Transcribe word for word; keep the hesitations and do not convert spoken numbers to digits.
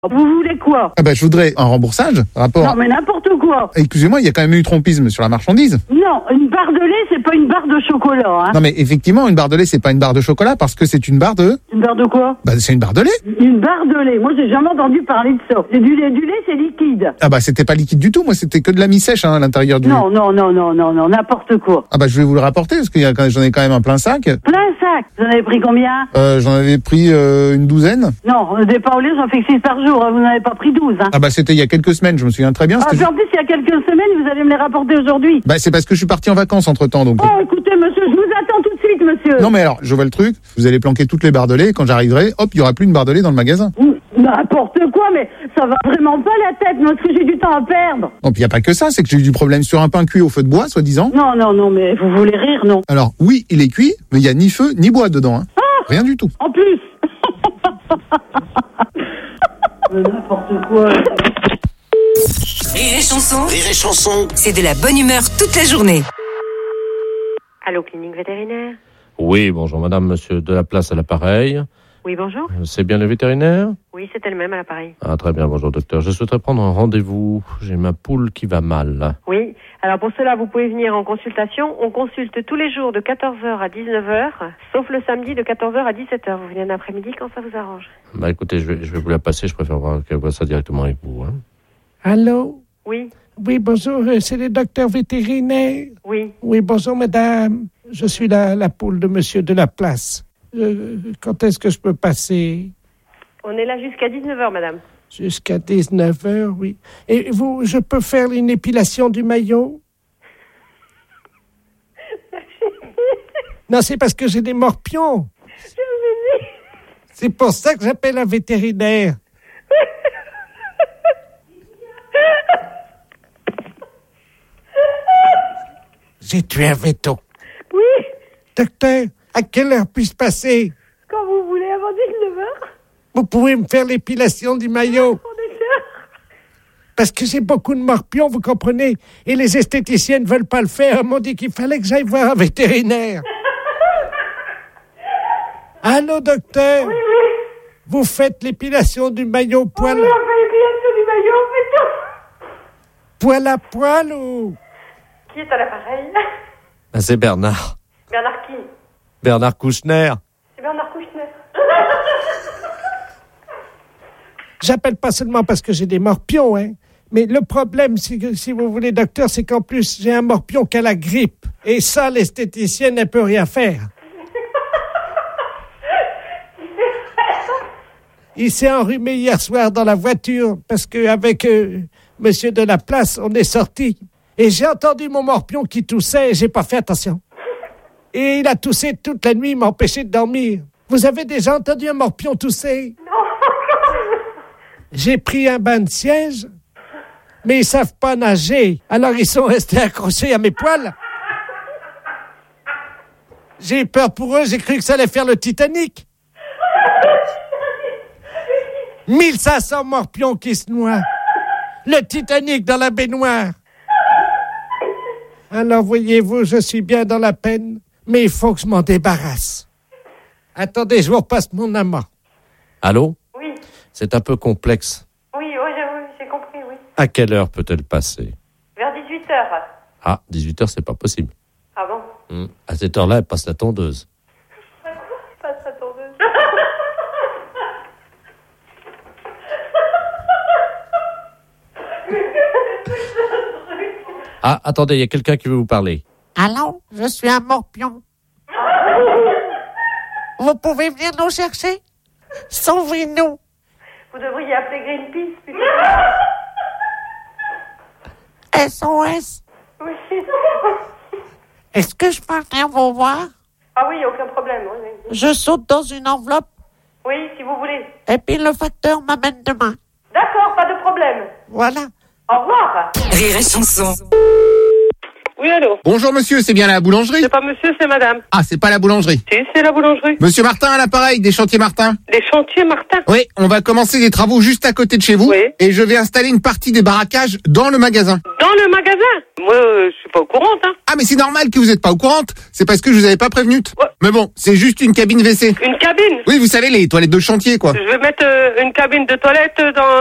Vous voulez quoi? Ah bah, je voudrais un remboursage, rapport... Non, mais n'importe quoi. Excusez-moi, il y a quand même eu trompisme sur la marchandise. Non, une barre de lait, c'est pas une barre de chocolat, hein. Non mais effectivement, une barre de lait, c'est pas une barre de chocolat parce que c'est une barre de... Une barre de quoi? Bah c'est une barre de lait. Une barre de lait. Moi, j'ai jamais entendu parler de ça. C'est du lait. Du lait, c'est liquide. Ah bah c'était pas liquide du tout, moi c'était que de la mi-sèche hein, à l'intérieur du... Non, non, non, non, non, non, n'importe quoi. Ah bah je vais vous le rapporter parce que y a, j'en ai quand même un plein sac. Plein sac. Vous en avez pris combien? Euh, j'en avais pris euh, une douzaine. Non, des pains au lait, j'en fais que six par jour. Vous n'en avez pas pris douze, hein. Ah bah c'était il y a quelques semaines, je me souviens très bien. Ah, puis en plus, il y a quelques semaines, vous allez me les rapporter aujourd'hui. Bah c'est parce que je suis parti en vacances entre-temps, donc... Oh, écoutez, monsieur, je vous attends tout de suite, monsieur. Non mais alors, je vois le truc, vous allez planquer toutes les barres de lait, et quand j'arriverai, hop, il y aura plus une barre de lait dans le magasin. N'importe quoi, mais ça va vraiment pas la tête, parce que j'ai du temps à perdre. Non, puis il y a pas que ça, c'est que j'ai eu du problème sur un pain cuit au feu de bois, soi-disant. Non, non, non, mais vous voulez rire, non? Alors, oui, il est cuit, mais il y a ni feu, ni bois dedans, hein. Ah, rien du tout. En plus. Mais n'importe quoi. Rire et chanson, Rire et chanson. c'est de la bonne humeur toute la journée. Allô, clinique vétérinaire? Oui, bonjour madame, monsieur de la place à l'appareil. Oui, bonjour. C'est bien le vétérinaire? Oui, c'est elle-même à l'appareil. Ah, très bien, bonjour docteur. Je souhaiterais prendre un rendez-vous. J'ai ma poule qui va mal. Oui, alors pour cela, vous pouvez venir en consultation. On consulte tous les jours de quatorze heures à dix-neuf heures, sauf le samedi de quatorze heures à dix-sept heures. Vous venez en après-midi quand ça vous arrange. Bah écoutez, je vais, je vais vous la passer, je préfère voir qu'elle voit ça directement avec vous. Hein. Allô? Oui, Oui, bonjour, euh, c'est le docteur vétérinaire. oui. Oui, bonjour madame. Je suis la, la poule de monsieur de la place. Euh, quand est-ce que je peux passer? On est là jusqu'à dix-neuf heures, madame. Jusqu'à dix-neuf heures, oui. Et vous, je peux faire une épilation du maillot? Non, c'est parce que j'ai des morpions. C'est pour ça que j'appelle un vétérinaire. J'ai tué un véto. Oui, Docteur, à quelle heure puis-je passer? quand vous voulez, avant dix-neuf heures. Vous pouvez me faire l'épilation du maillot? Parce que j'ai beaucoup de morpions, vous comprenez? Et les esthéticiens ne veulent pas le faire. Ils m'ont dit qu'il fallait que j'aille voir un vétérinaire. Allô, docteur? Oui, oui. Vous faites l'épilation du maillot poil, Oui, on fait l'épilation du maillot, on fait tout. poil à poil ou... Qui est à l'appareil? Ah, c'est Bernard. Bernard qui? Bernard Kouchner. C'est Bernard Kouchner. J'appelle pas seulement parce que j'ai des morpions, hein. Mais le problème, c'est que, si vous voulez, docteur, c'est qu'en plus, j'ai un morpion qui a la grippe. Et ça, l'esthéticienne ne peut rien faire. Il s'est enrhumé hier soir dans la voiture parce qu'avec euh, monsieur de la place, on est sortis. Et j'ai entendu mon morpion qui toussait et j'ai pas fait attention. Et il a toussé toute la nuit, il m'a empêché de dormir. Vous avez déjà entendu un morpion tousser? Non. J'ai pris un bain de siège, mais ils savent pas nager. Alors ils sont restés accrochés à mes poils. J'ai eu peur pour eux, j'ai cru que ça allait faire le Titanic. mille cinq cents morpions qui se noient. Le Titanic dans la baignoire. Alors, voyez-vous, je suis bien dans la peine, mais il faut que je m'en débarrasse. Attendez, je vous repasse mon amant. Allô? Oui, C'est un peu complexe. oui, oui, j'ai, oui, j'ai compris, oui. À quelle heure peut-elle passer? Vers dix-huit heures. Ah, dix-huit heures, c'est pas possible. Ah bon? Hum. À cette heure-là, elle passe la tondeuse. Passe la tondeuse. Ah, attendez, il y a quelqu'un qui veut vous parler. Allô, je suis un morpion. Vous pouvez venir nous chercher? Sauvez-nous. Vous devriez appeler Greenpeace, plutôt. S O S. Oui. Est-ce que je peux venir vous voir? Ah oui, aucun problème. Oui, oui. Je saute dans une enveloppe Oui, si vous voulez. et puis le facteur m'amène demain. D'accord, pas de problème. Voilà. Au revoir. Rire et chanson. Oui, allô? Bonjour monsieur, c'est bien la boulangerie? C'est pas monsieur, c'est madame. Ah, c'est pas la boulangerie. Si, c'est la boulangerie. Monsieur Martin à l'appareil, des chantiers Martin. Les chantiers Martin. Oui, on va commencer des travaux juste à côté de chez vous. Oui. Et je vais installer une partie des barracages dans le magasin. Dans le magasin? Moi, euh, je suis pas au courant, hein. Ah, mais c'est normal que vous n'êtes pas au courant. C'est parce que je vous avais pas prévenu. Ouais. Mais bon, c'est juste une cabine W C. Une cabine? Oui, vous savez, les toilettes de chantier, quoi. Je vais mettre euh, une cabine de toilette dans